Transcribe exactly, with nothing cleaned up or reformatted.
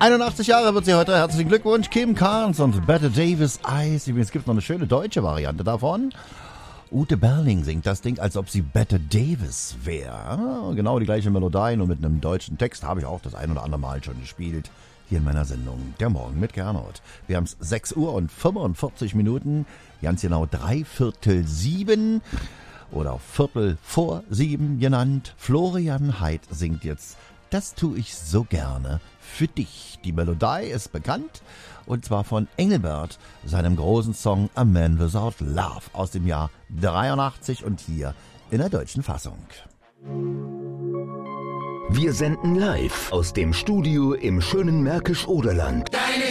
einundachtzig Jahre wird sie heute. Herzlichen Glückwunsch, Kim Carnes und Bette Davis Eyes. Übrigens gibt es noch eine schöne deutsche Variante davon. Ute Berling singt das Ding, als ob sie Bette Davis wäre. Genau die gleiche Melodie, nur mit einem deutschen Text. Habe ich auch das ein oder andere Mal schon gespielt. Hier in meiner Sendung Der Morgen mit Gernot. Wir haben es sechs Uhr und fünfundvierzig Minuten. Ganz genau drei Viertel sieben. Oder auch Viertel vor sieben genannt. Florian Heid singt jetzt Das tue ich so gerne für dich. Die Melodie ist bekannt. Und zwar von Engelbert, seinem großen Song A Man Without Love aus dem Jahr dreiundachtzig und hier in der deutschen Fassung. Wir senden live aus dem Studio im schönen Märkisch-Oderland. Deine